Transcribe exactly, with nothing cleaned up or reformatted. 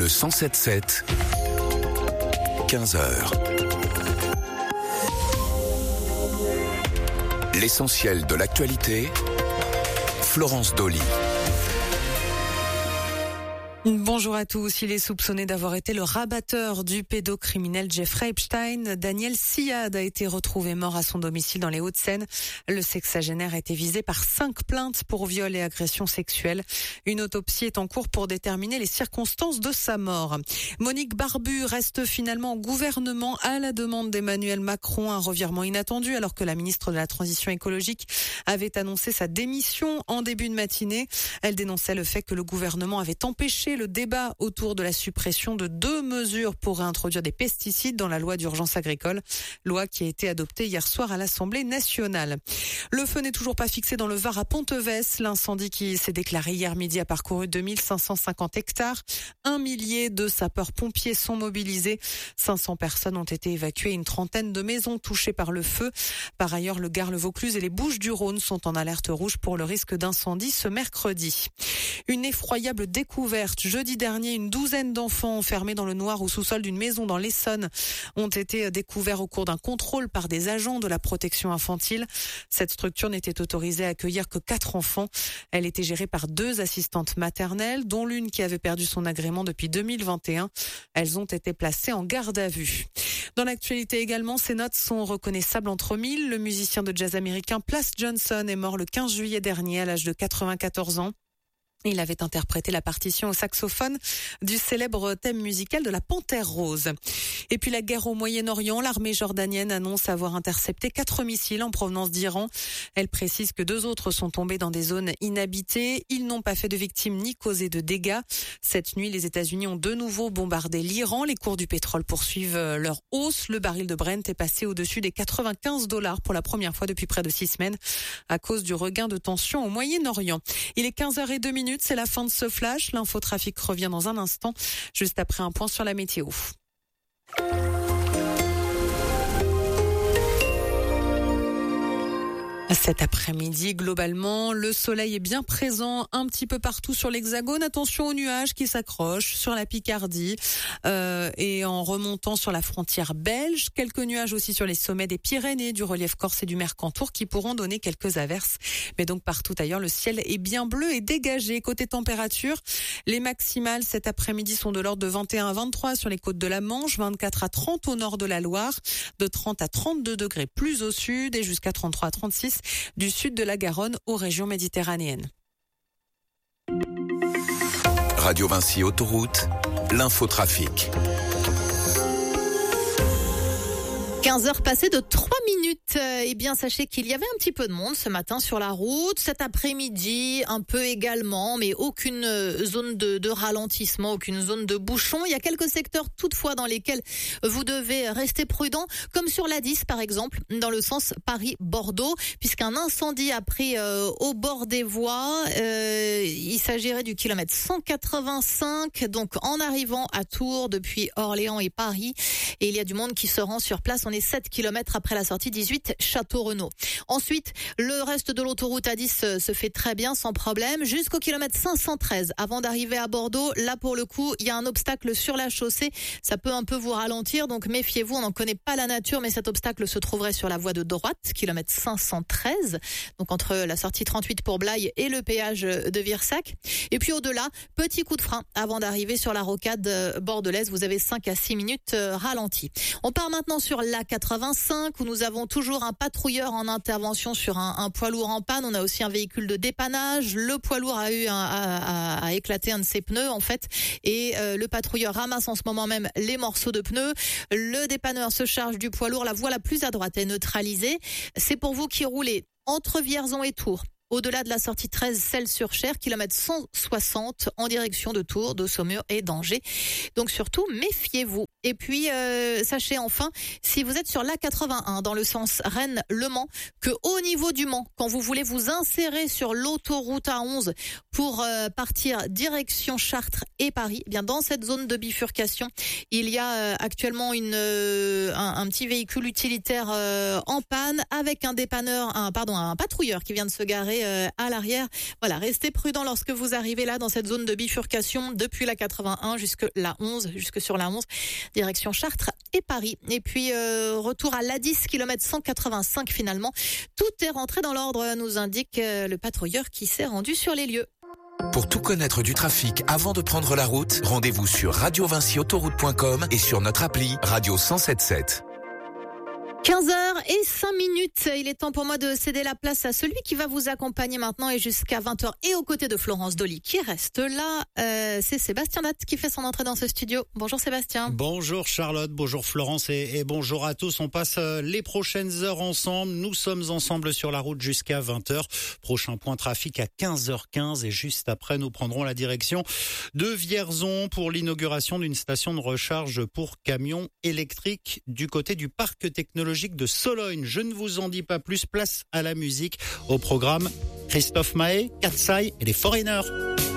Le cent sept sept, quinze heures. L'essentiel de l'actualité, Florence Dolly. Bonjour à tous. Il est soupçonné d'avoir été le rabatteur du pédocriminel Jeffrey Epstein. Daniel Siad a été retrouvé mort à son domicile dans les Hauts-de-Seine. Le sexagénaire a été visé par cinq plaintes pour viol et agression sexuelle. Une autopsie est en cours pour déterminer les circonstances de sa mort. Monique Barbu reste finalement au gouvernement à la demande d'Emmanuel Macron. Un revirement inattendu alors que la ministre de la Transition écologique avait annoncé sa démission en début de matinée. Elle dénonçait le fait que le gouvernement avait empêché le débat autour de la suppression de deux mesures pour réintroduire des pesticides dans la loi d'urgence agricole, loi qui a été adoptée hier soir à l'Assemblée nationale. Le feu n'est toujours pas fixé dans le Var à Ponteves. L'incendie qui s'est déclaré hier midi a parcouru deux mille cinq cent cinquante hectares. Un millier de sapeurs-pompiers sont mobilisés. cinq cents personnes ont été évacuées et une trentaine de maisons touchées par le feu. Par ailleurs, le Gard, le Vaucluse et les Bouches-du-Rhône sont en alerte rouge pour le risque d'incendie ce mercredi. Une effroyable découverte. Jeudi dernier, une douzaine d'enfants enfermés dans le noir au sous-sol d'une maison dans l'Essonne ont été découverts au cours d'un contrôle par des agents de la protection infantile. Cette structure n'était autorisée à accueillir que quatre enfants. Elle était gérée par deux assistantes maternelles, dont l'une qui avait perdu son agrément depuis deux mille vingt et un. Elles ont été placées en garde à vue. Dans l'actualité également, ces notes sont reconnaissables entre mille. Le musicien de jazz américain Plas Johnson est mort le quinze juillet dernier à l'âge de quatre-vingt-quatorze ans. Il avait interprété la partition au saxophone du célèbre thème musical de la Panthère rose. Et puis la guerre au Moyen-Orient, l'armée jordanienne annonce avoir intercepté quatre missiles en provenance d'Iran. Elle précise que deux autres sont tombés dans des zones inhabitées. Ils n'ont pas fait de victimes ni causé de dégâts. Cette nuit, les États-Unis ont de nouveau bombardé l'Iran. Les cours du pétrole poursuivent leur hausse. Le baril de Brent est passé au-dessus des quatre-vingt-quinze dollars pour la première fois depuis près de six semaines à cause du regain de tension au Moyen-Orient. Il est quinze heures zéro deux minutes. C'est la fin de ce flash. L'infotrafic revient dans un instant, juste après un point sur la météo. Cet après-midi, globalement, le soleil est bien présent un petit peu partout sur l'Hexagone. Attention aux nuages qui s'accrochent sur la Picardie euh, et en remontant sur la frontière belge. Quelques nuages aussi sur les sommets des Pyrénées, du relief corse et du Mercantour qui pourront donner quelques averses. Mais donc partout ailleurs, le ciel est bien bleu et dégagé. Côté température, les maximales cet après-midi sont de l'ordre de vingt et un à vingt-trois sur les côtes de la Manche, vingt-quatre à trente au nord de la Loire, de trente à trente-deux degrés plus au sud et jusqu'à trente-trois à trente-six du sud de la Garonne aux régions méditerranéennes. Radio Vinci Autoroute, l'infotrafic. quinze heures passées de trois minutes. Eh bien, sachez qu'il y avait un petit peu de monde ce matin sur la route. Cet après-midi, un peu également, mais aucune zone de, de ralentissement, aucune zone de bouchon. Il y a quelques secteurs toutefois dans lesquels vous devez rester prudent, comme sur l'A dix par exemple, dans le sens Paris-Bordeaux, puisqu'un incendie a pris euh, au bord des voies. Euh, il s'agirait du kilomètre cent quatre-vingt-cinq, donc en arrivant à Tours depuis Orléans et Paris. Et il y a du monde qui se rend sur place. On est sept kilomètres après la sortie dix-huit Château-Renaud. Ensuite, le reste de l'autoroute A dix se fait très bien, sans problème, jusqu'au kilomètre cinq cent treize. Avant d'arriver à Bordeaux, là pour le coup, il y a un obstacle sur la chaussée. Ça peut un peu vous ralentir, donc méfiez-vous. On n'en connaît pas la nature, mais cet obstacle se trouverait sur la voie de droite, kilomètre cinq cent treize. Donc entre la sortie trente-huit pour Blaye et le péage de Virsac. Et puis au-delà, petit coup de frein avant d'arriver sur la rocade bordelaise. Vous avez cinq à six minutes ralenti. On part maintenant sur la quatre-vingt-cinq où nous avons toujours un patrouilleur en intervention sur un, un poids lourd en panne. On a aussi un véhicule de dépannage. Le poids lourd a eu un, a, a, a éclaté un de ses pneus en fait et euh, le patrouilleur ramasse en ce moment même les morceaux de pneus. Le dépanneur se charge du poids lourd. La voie la plus à droite est neutralisée. C'est pour vous qui roulez entre Vierzon et Tours. Au-delà de la sortie treize, Celles-sur-Cher, kilomètre cent soixante en direction de Tours, de Saumur et d'Angers. Donc surtout, méfiez-vous. Et puis, euh, sachez enfin, si vous êtes sur l'A quatre-vingt-un dans le sens Rennes-Le Mans, que au niveau du Mans, quand vous voulez vous insérer sur l'autoroute A onze pour euh, partir direction Chartres et Paris, eh bien dans cette zone de bifurcation, il y a euh, actuellement une euh, un, un petit véhicule utilitaire euh, en panne avec un dépanneur, un pardon, un patrouilleur qui vient de se garer euh, à l'arrière. Voilà, restez prudents lorsque vous arrivez là dans cette zone de bifurcation depuis la quatre-vingt-un jusque la onze, jusque sur la onze, direction Chartres et Paris. Et puis euh, retour à l'A dix, kilomètre cent quatre-vingt-cinq finalement. Tout est rentré dans l'ordre, nous indique euh, le patrouilleur qui s'est rendu sur les lieux. Pour tout connaître du trafic avant de prendre la route, rendez-vous sur radio vinci autoroute point com et sur notre appli Radio cent sept sept. quinze heures et cinq minutes, il est temps pour moi de céder la place à celui qui va vous accompagner maintenant et jusqu'à vingt heures et aux côtés de Florence Dolly qui reste là. Euh, c'est Sébastien Natt qui fait son entrée dans ce studio. Bonjour Sébastien. Bonjour Charlotte, bonjour Florence et, et bonjour à tous. On passe les prochaines heures ensemble. Nous sommes ensemble sur la route jusqu'à vingt heures. Prochain point trafic à quinze heures quinze et juste après nous prendrons la direction de Vierzon pour l'inauguration d'une station de recharge pour camions électriques du côté du parc technologique de Sologne. Je ne vous en dis pas plus, place à la musique. Au programme, Christophe Maé, Katsai et les Foreigners.